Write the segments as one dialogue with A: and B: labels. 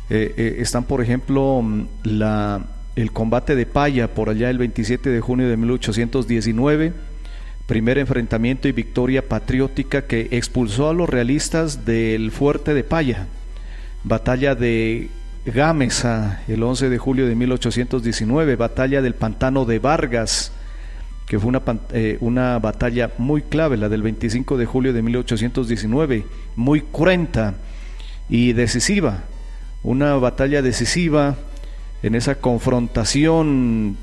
A: Están, por ejemplo, el combate de Paya, por allá el 27 de junio de 1819, primer enfrentamiento y victoria patriótica que expulsó a los realistas del fuerte de Paya. Batalla de Gámeza, el 11 de julio de 1819, batalla del Pantano de Vargas, que fue una batalla muy clave, la del 25 de julio de 1819, muy cruenta y decisiva, una batalla decisiva en esa confrontación,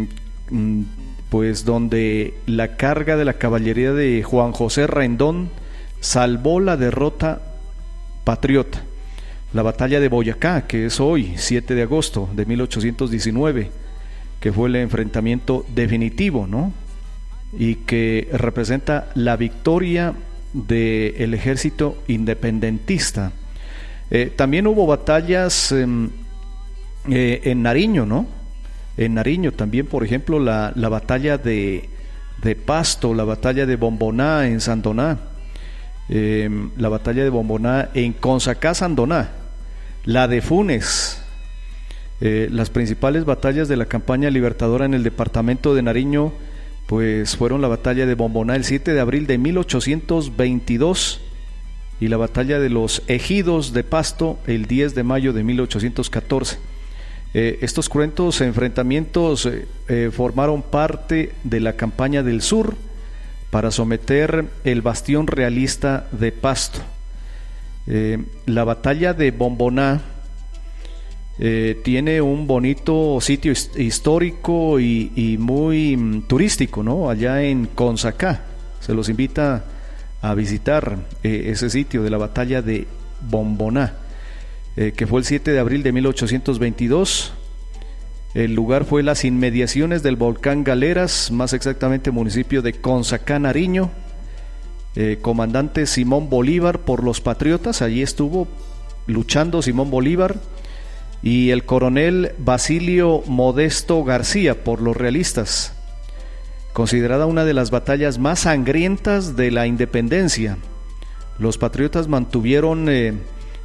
A: pues donde la carga de la caballería de Juan José Rendón salvó la derrota patriota. La batalla de Boyacá, que es hoy, 7 de agosto de 1819, que fue el enfrentamiento definitivo, ¿no? Y que representa la victoria del ejército independentista. También hubo batallas en Nariño, ¿no? En Nariño también, por ejemplo, la batalla de Pasto, la batalla de Bomboná en Sandoná, la batalla de Bomboná en Consacá, Sandoná, la de Funes. Las principales batallas de la campaña libertadora en el departamento de Nariño pues fueron la batalla de Bomboná el 7 de abril de 1822 y la batalla de los Ejidos de Pasto el 10 de mayo de 1814. Estos cruentos enfrentamientos formaron parte de la campaña del sur para someter el bastión realista de Pasto. La batalla de Bomboná tiene un bonito sitio histórico y muy turístico, ¿no? Allá en Consacá. Se los invita a visitar ese sitio de la batalla de Bomboná, que fue el 7 de abril de 1822. El lugar fue las inmediaciones del volcán Galeras, más exactamente municipio de Consacá, Nariño. Comandante Simón Bolívar por los patriotas, allí estuvo luchando Simón Bolívar, y el coronel Basilio Modesto García por los realistas. Considerada una de las batallas más sangrientas de la independencia. Los patriotas mantuvieron el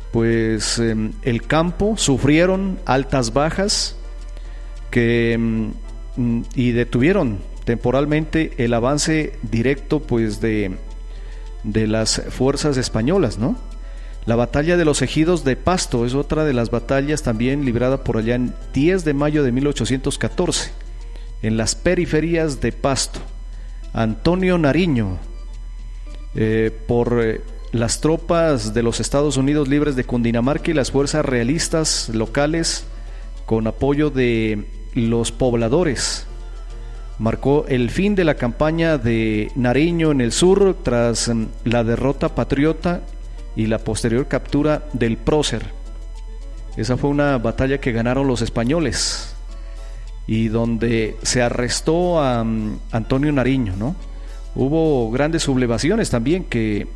A: campo, sufrieron altas bajas y detuvieron temporalmente el avance directo pues de las fuerzas españolas, ¿no? La batalla de los Ejidos de Pasto es otra de las batallas también librada por allá en 10 de mayo de 1814 en las periferias de Pasto. Antonio Nariño, por las tropas de los Estados Unidos Libres de Cundinamarca y las fuerzas realistas locales con apoyo de los pobladores. Marcó el fin de la campaña de Nariño en el sur tras la derrota patriota y la posterior captura del prócer. Esa fue una batalla que ganaron los españoles y donde se arrestó a Antonio Nariño, ¿no? Hubo grandes sublevaciones también que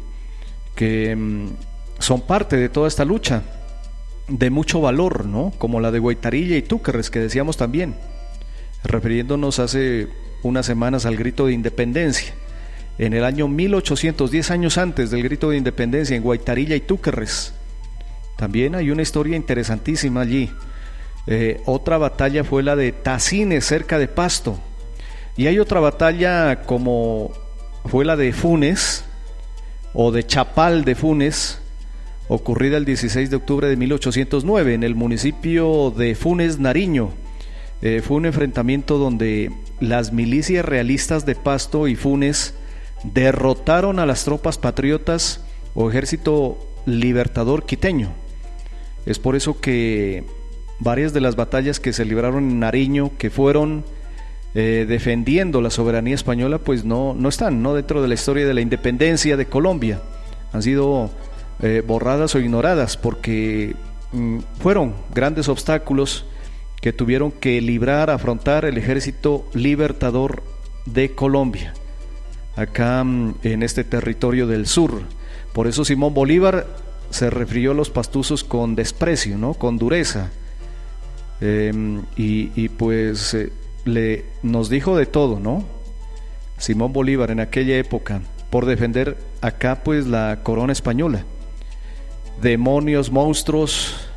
A: son parte de toda esta lucha de mucho valor, ¿no? Como la de Guaitarilla y Túquerres, que decíamos también, refiriéndonos hace unas semanas al grito de independencia. En el año 1810 años antes del grito de independencia en Guaitarilla y Túquerres, también hay una historia interesantísima allí. Otra batalla fue la de Tacines, cerca de Pasto, y hay otra batalla como fue la de Funes o de Chapal de Funes, ocurrida el 16 de octubre de 1809 en el municipio de Funes, Nariño. Fue un enfrentamiento donde las milicias realistas de Pasto y Funes derrotaron a las tropas patriotas o ejército libertador quiteño. Es por eso que varias de las batallas que se libraron en Nariño, que fueron defendiendo la soberanía española, pues no están dentro de la historia de la independencia de Colombia. Han sido borradas o ignoradas porque fueron grandes obstáculos que tuvieron que librar, afrontar el ejército libertador de Colombia, acá en este territorio del sur. Por eso Simón Bolívar se refirió a los pastusos con desprecio, ¿no? Con dureza, nos dijo de todo, ¿no? Simón Bolívar en aquella época, por defender acá pues la corona española. Demonios, monstruos,